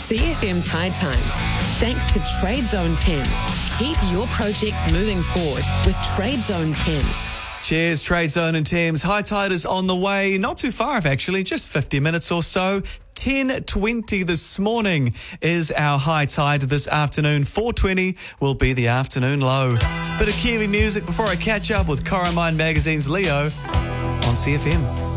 CFM Tide Times. Thanks to Trade Zone Thames. Keep your project moving forward with Trade Zone Thames. Cheers, Trade Zone and Thames. High tide is on the way. Not too far off, actually, just 50 minutes or so. 10:20 this morning is our high tide this afternoon. 4:20 will be the afternoon low. Bit of Kiwi music before I catch up with Coromine Magazine's Leo on CFM.